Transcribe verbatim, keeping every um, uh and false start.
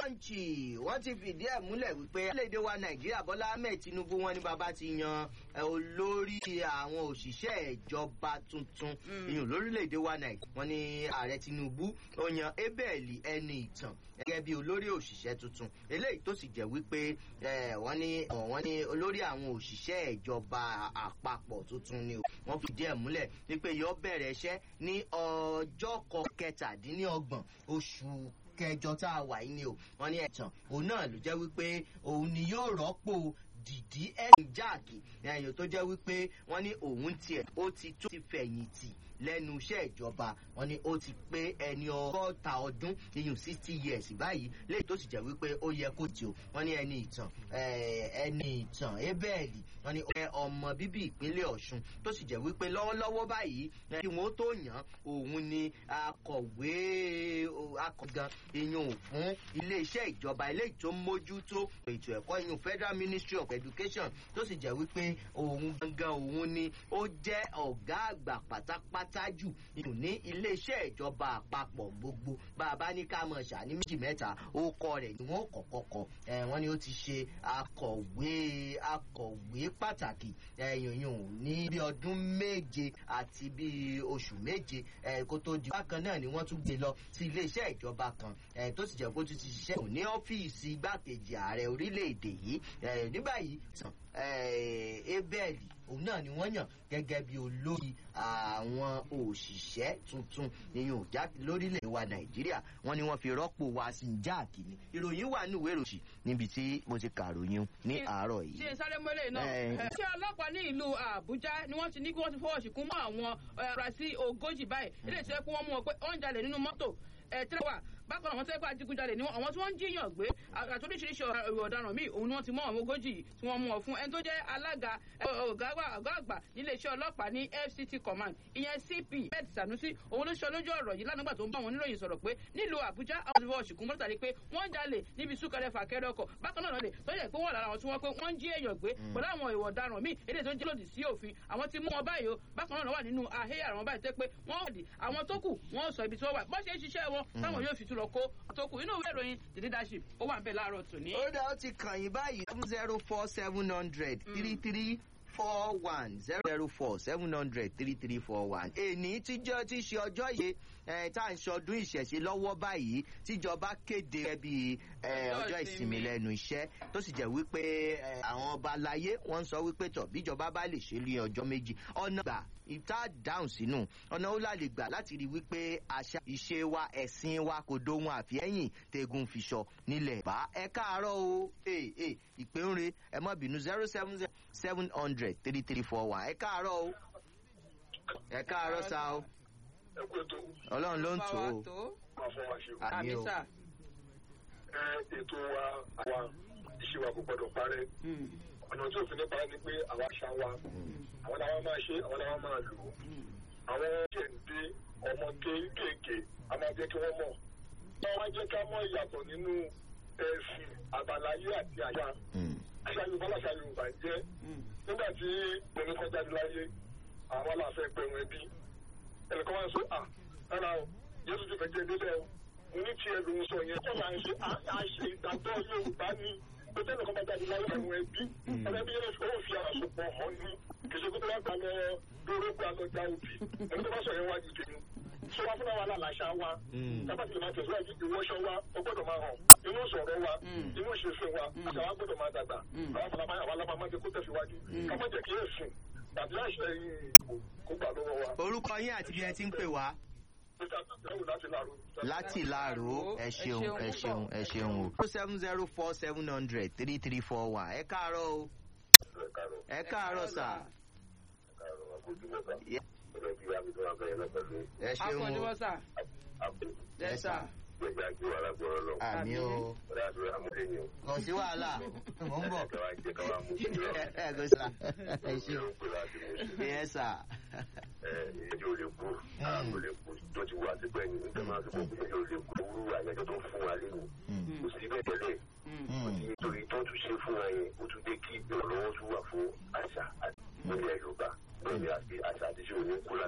Punch wọ́n ti fìdí ẹ̀ múlẹ̀ wípé orílẹ̀-èdè wa Nàìjíríà Bọ́lá Ahmed Tinubu wọ́n ní bàbá ti yan olórí àwọn òṣìṣẹ́ ìjọba tuntun ìyún lórílẹ̀-èdè wa Nàìjíríà. Wọ́n ní ààrẹ Tinubu ó yan Abel Ẹniìtàn gẹ́gẹ́ bí olórí òṣìṣẹ́ tuntun eléyìí tó sì jẹ́ wípé wọ́n ní wọ́n ní olórí àwọn òṣìṣẹ́ ìjọba àpapọ̀ tuntun ni wọ́n fìdí ẹ̀ múlẹ̀ wípé yóò bẹ̀rẹ̀ iṣẹ́ ní ọjọ́ kẹtàdínlọ́gbọ̀n oṣù kẹjọ tá a wà yìí ni o. Wọ́n ní ẹ̀tàn òun náà ló jẹ́ wípé òun ni yóò rọ́pò Dìdí ẹ̀yìn jáàkì ẹ̀yìn tó jẹ́ wípé wọ́n ní òun tiẹ̀ ó ti tó ti fẹ̀yìntì lẹ́nu iṣẹ́ ìjọba. Wọ́n ní ó ti pé ẹni ọgọ́ta ọdún iyùn sixty years báyìí léyìí tó sì jẹ́ wípé ó yẹ kó tí o. Wọ́n ní ẹni ìtàn ẹni ìtàn Abel wọ́n ní ó jẹ́ ọmọ bíbí ìpínlẹ̀ Ọ̀ṣun tó sì jẹ́ wípé lọ́wọ́lọ́wọ́ báyìí kí wọ́n tó yàn òun ni akọ̀wé akọ̀gan iyùn fún iléeṣẹ́ ìjọba eléyìí tó mójútó ètò ẹ̀kọ́ iyùn Federal Ministry of Education tó sì jẹ́ wípé òun gangan òun ni ó jẹ́ ọ̀gá àgbà pátápátá jù ní iléeṣẹ́ ìjọba àpapọ̀ gbogbo. Bàbá ní ká mọ̀ ṣá ní méjì mẹ́ta ó kọ rẹ̀ ni wọ́n kọ̀kọ́ kọ. Wọ́n ní ó ti ṣe akọ̀wé akọ̀wé pàtàkì yòyùn ní bí ọdún méje àti bí oṣù méje kó tó di. Bákan náà ni wọ́n tún gbé lọ sí iléeṣẹ́ ìjọba kan tó sì jẹ́ kó tún ti ṣiṣẹ́ ní ọ́fíìsì igbákejì ààrẹ orílẹ̀-èdè yìí. Ní báyìí tàn Abel òun náà ni wọ́n yàn gẹ́gẹ́ bí olórí àwọn òṣìṣẹ́ tuntun ìyẹn òjá lórílẹ̀ wa Nàìjíríà. Wọ́n ní wọ́n fi rọ́pò Wasim Jack ni. Ìròyìn wà ní ìwé ìròyìn níbi tí mo ti kàròyìn ní àárọ̀ yìí. ṣe sáré mọ́lẹ̀ náà ṣé ọlọ́pàá ní ìlú Àbújá ni wọ́n ti ní kí wọ́n ti fọwọ́ ṣìkún mọ́ àwọn afurasí ogójì báyìí eléyìí tó yẹ kó wọ́n mú wọn pé wọ́n ń jalè nínú mọ́tò tẹ́lẹ̀wà. Bákan àwọn tẹ́lẹ̀ pé adigunjalè ni àwọn tí wọ́n ń jíyàn gbé àti oríṣiríṣi ọ̀daràn míì òun ni wọ́n ti mú àwọn ogójì tí wọ́n mú wọn fún ẹni tó jẹ́ alága ọ̀gá àgbà níléeṣẹ́ ọlọ́pàá ní F C T Command ìyẹn C P Ahmed Sanusi òun ló sọ lójú ọ̀rọ̀ yìí lánàá tó ń bá àwọn oníròyìn sọ̀rọ̀ pé nílùú Àbújá àwọn ti fọwọ́ ṣìkún mọ́tàrí pé wọ́n ń jalè níbi súnkẹrẹ fàkẹrẹ ọkọ̀. Bákan náà lè tó yẹ pé wọ́n lára àwọn tí wọ́n pé wọ́n ń jí èèyàn gbé pẹ̀lú àwọn ìwà ọ̀daràn míì èdè tó ń jẹ́ lòdì sí òfin àwọn ti mú wọn báyìí o. Bákan náà wà nínú àhẹ́yà àwọn báyìí tẹ́ pé wọ́n wọ̀dì àwọn tó kù wọ́n sọ ibi tí wọ́n wà bọ́ ṣe ń ṣiṣẹ́ wọn táwọn yóò fi tún lọ kó tó kù inú ìwé ìròyìn the leadership ó wà ń bẹ láàárọ̀ tòní. ó dá ó ti kàn yín báyìí seven zero four seven hundred three three four one zero zero four seven hundred three three four one. èní tíjọ́ tí ṣe ọjọ́ yìí tá à ń ṣọdún ìṣẹ̀ṣe lọ́wọ́ báyìí tíjọba kéde rẹ̀ bí ọjọ́ ìsinmi lẹ́nu iṣẹ́ tó sì jẹ́ wípé àwọn ọba aláyé wọ́n ń sọ wípé tọ̀ bíjọba bá lè ṣe lé ọjọ́ méjì ọ̀nà gbà ìta dáhùn sínú ọ̀nà ó lálẹ́ gbà láti rí wípé àṣà ìṣe wa ẹ̀sìn wa kò dóhun àfihẹ́yìn tegun fiṣọ nílẹ̀ bá ẹ káàárọ̀ o ìpè ń re ẹ má bínú zero seven zero seven hundred three three four one ẹ káàárọ̀ o ẹ káàárọ̀ sá o ọlọ́run ló ń tò ó àmì o. ètò wa àwa ìṣe wa kò gbọdọ̀ parẹ́ ọ̀nà tí òfin nípa ni pé àwa ṣá wa àwọn làwọn máa ṣe àwọn làwọn máa lò ó àwọn jẹ̀ǹdé ọmọ kéékèèké a máa jẹ́ kí wọ́n mọ̀ wọ́n wá jẹ́ ká mọ̀ ìyàtọ̀ nínú ẹ̀sìn àbáláyé àti àyà àṣà Yorùbá láṣà Yorùbá jẹ́ nígbà tí bẹ̀rẹ̀ kan jáde láyé àwọn aláfẹ́ pẹ̀rù ẹbí ẹnìkan wá sọ à rárá o Jésù ti fẹ́ jẹ́ délẹ̀ o mo ní tiẹ̀ lòun sọ yẹn kọ́ máa ń ṣe àṣe ìgbàgbọ́ Yorùbá ni pẹ̀tẹ́ nìkan bá jáde láyé àwọn ẹbí ẹbí yẹn ó fi àsopọ̀ hàn ní kìí ṣe kó tó wá gbà lọ lórógbà lọ́jà òbí ẹni tó bá sọ yẹn wájú tèmi ṣé wá fúnra wa lálàáṣá wa tábà tí lè máa tẹ̀síwájú ìwọ́ṣọ wa ó gbọ́dọ̀ máa hàn inú sọ̀rọ̀ wa inú ìṣesìn wa àṣà wa gbọ́dọ̀ máa dàgbà àwọn alábàá máa jẹ́ kó tẹ̀síwájú ká má jẹ́ kí ẹ̀sìn tàbí àṣẹ kó gbà lọ́wọ́ wa. orúkọ yín àti bí ẹ ti ń pè wá. láti láàró ẹ ṣeun ẹ ṣeun ẹ ṣeun o. seven zero four seven hundred three three four one ẹ káàárọ̀ o. ẹ káàárọ̀ sà. ẹ ṣeun o. ẹ sà. àmì o. kò sí wàhálà mò ń bọ̀. ẹ kò sà ẹ ṣeun. ẹ sà. yóò lè kú àwọn lè kú tó ti wà síbẹ̀ yìí nígbà máa tó kú yóò lè kú owó àyájọ́ tó ń fún wa lẹ́nu kò sí bẹ́ẹ̀ tẹ́lẹ̀ nítorí tó tún ṣe fún wa yẹn ó tún dé kí ìrànlọ́wọ́ tún wà fún àṣà àti ilẹ̀ Yorùbá bẹ́ẹ̀ ni àṣà àti ṣe òní kú